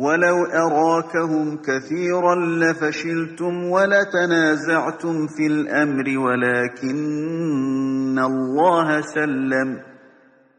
ولو أراكهم كثيرا لفشلتم ولتنازعتم في الأمر ولكن الله سلم